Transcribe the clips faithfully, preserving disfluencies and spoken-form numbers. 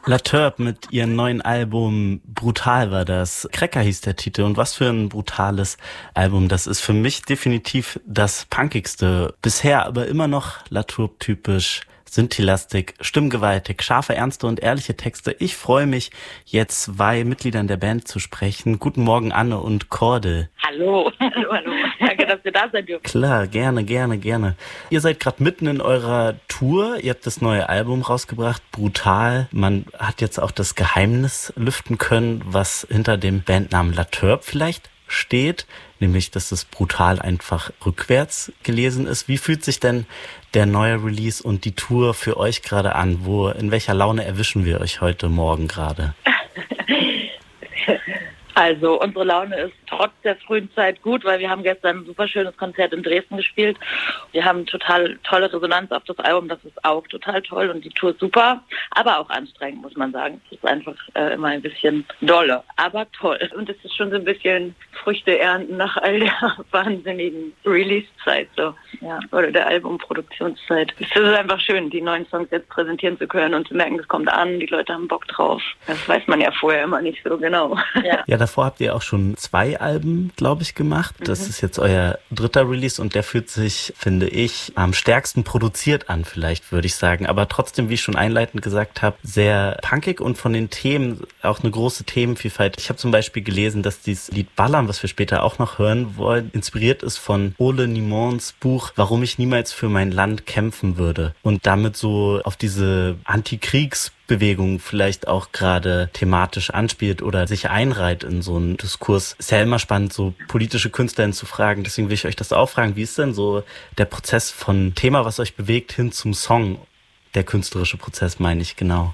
La Turb mit ihrem neuen Album Brutal war das. Cracker hieß der Titel und was für ein brutales Album. Das ist für mich definitiv das punkigste bisher, aber immer noch La Turb typisch. Synthilastik, stimmgewaltig, scharfe, ernste und ehrliche Texte. Ich freue mich, jetzt zwei Mitgliedern der Band zu sprechen. Guten Morgen, Anne und Kordel. Hallo, hallo, hallo. Danke, dass wir da sein dürfen. Klar, gerne, gerne, gerne. Ihr seid gerade mitten in eurer Tour. Ihr habt das neue Album rausgebracht, Brutal. Man hat jetzt auch das Geheimnis lüften können, was hinter dem Bandnamen La Turb vielleicht steht, nämlich, dass es brutal einfach rückwärts gelesen ist. Wie fühlt sich denn der neue Release und die Tour für euch gerade an? Wo, in welcher Laune erwischen wir euch heute Morgen gerade? Also unsere Laune ist trotz der frühen Zeit gut, weil wir haben gestern ein super schönes Konzert in Dresden gespielt. Wir haben total tolle Resonanz auf das Album, das ist auch total toll und die Tour ist super, aber auch anstrengend, muss man sagen. Es ist einfach äh, immer ein bisschen dolle, aber toll. Und es ist schon so ein bisschen Früchte ernten nach all der wahnsinnigen Release-Zeit, so, ja, oder der Albumproduktionszeit. Es ist einfach schön, die neuen Songs jetzt präsentieren zu können und zu merken, das kommt an, die Leute haben Bock drauf. Das weiß man ja vorher immer nicht so genau. Ja, ja, davor habt ihr auch schon zwei Alben, glaube ich, gemacht. Das mhm. ist jetzt euer dritter Release und der fühlt sich, finde ich, am stärksten produziert an, vielleicht würde ich sagen. Aber trotzdem, wie ich schon einleitend gesagt habe, sehr punkig und von den Themen auch eine große Themenvielfalt. Ich habe zum Beispiel gelesen, dass dieses Lied Ballern, was wir später auch noch hören wollen, inspiriert ist von Ole Nimons Buch Warum ich niemals für mein Land kämpfen würde. Und damit so auf diese Antikriegs- Bewegung vielleicht auch gerade thematisch anspielt oder sich einreiht in so einen Diskurs. Ist ja immer spannend, so politische Künstler zu fragen. Deswegen will ich euch das auch fragen. Wie ist denn so der Prozess von Thema, was euch bewegt, hin zum Song? Der künstlerische Prozess, meine ich, genau.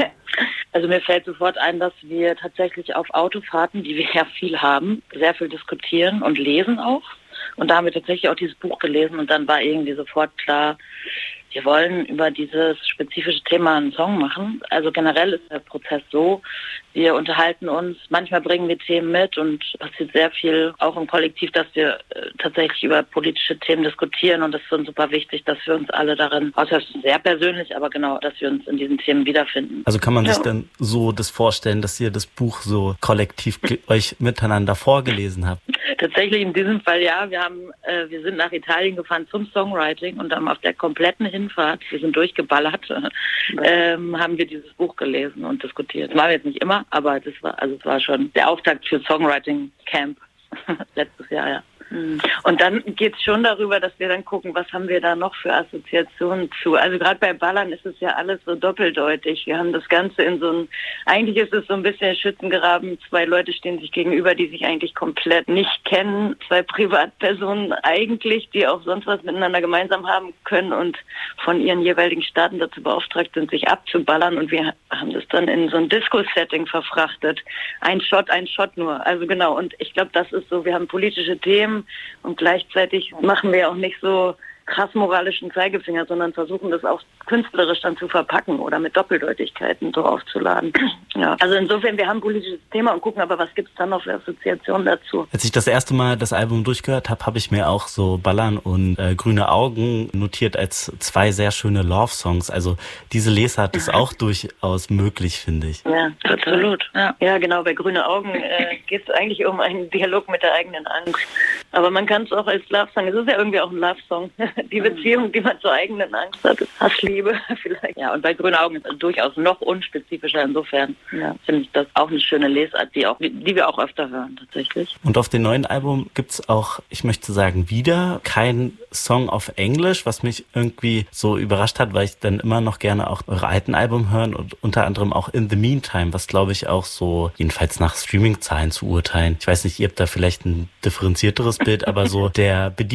Also mir fällt sofort ein, dass wir tatsächlich auf Autofahrten, die wir ja viel haben, sehr viel diskutieren und lesen auch. Und da haben wir tatsächlich auch dieses Buch gelesen und dann war irgendwie sofort klar, wir wollen über dieses spezifische Thema einen Song machen. Also generell ist der Prozess so, wir unterhalten uns, manchmal bringen wir Themen mit und passiert sehr viel auch im Kollektiv, dass wir äh, tatsächlich über politische Themen diskutieren und das ist uns super wichtig, dass wir uns alle darin, außer es ist sehr persönlich, aber genau, dass wir uns in diesen Themen wiederfinden. Also kann man ja. sich dann so das vorstellen, dass ihr das Buch so kollektiv ge- euch miteinander vorgelesen habt? Tatsächlich in diesem Fall ja. Wir haben, äh, wir sind nach Italien gefahren zum Songwriting und haben auf der kompletten Hinfahrt, wir sind durchgeballert, ähm, haben wir dieses Buch gelesen und diskutiert. Das machen wir jetzt nicht immer, aber das war, also es war schon der Auftakt für Songwriting Camp letztes Jahr, ja. Und dann geht es schon darüber, dass wir dann gucken, was haben wir da noch für Assoziationen zu. Also gerade bei Ballern ist es ja alles so doppeldeutig. Wir haben das Ganze in so ein, eigentlich ist es so ein bisschen Schützengraben. Zwei Leute stehen sich gegenüber, die sich eigentlich komplett nicht kennen. Zwei Privatpersonen eigentlich, die auch sonst was miteinander gemeinsam haben können und von ihren jeweiligen Staaten dazu beauftragt sind, sich abzuballern. Und wir haben das dann in so ein Disco-Setting verfrachtet. Ein Shot, ein Shot nur. Also genau. Und ich glaube, das ist so, wir haben politische Themen, und gleichzeitig machen wir auch nicht so krass moralischen Zeigefinger, sondern versuchen das auch künstlerisch dann zu verpacken oder mit Doppeldeutigkeiten so aufzuladen. Ja. Also insofern, wir haben ein politisches Thema und gucken aber, was gibt es dann noch für Assoziationen dazu. Als ich das erste Mal das Album durchgehört habe, habe ich mir auch so Ballern und äh, Grüne Augen notiert als zwei sehr schöne Love-Songs. Also diese Lesart ist auch durchaus möglich, finde ich. Ja, absolut. Ja, ja genau, bei Grüne Augen äh, geht es eigentlich um einen Dialog mit der eigenen Angst. Aber man kann es auch als Love-Song, es ist ja irgendwie auch ein Love-Song, die Beziehung, die man zur eigenen Angst hat, Hassliebe vielleicht. Ja, und bei Grüne Augen ist es durchaus noch unspezifischer. Insofern ja, finde ich das auch eine schöne Lesart, die, auch, die wir auch öfter hören tatsächlich. Und auf dem neuen Album gibt's auch, ich möchte sagen, wieder kein Song auf Englisch, was mich irgendwie so überrascht hat, weil ich dann immer noch gerne auch eure alten Alben hören und unter anderem auch In the Meantime, was glaube ich auch so, jedenfalls nach Streaming-Zahlen zu urteilen. Ich weiß nicht, ihr habt da vielleicht ein differenzierteres Bild, aber so der Bedienung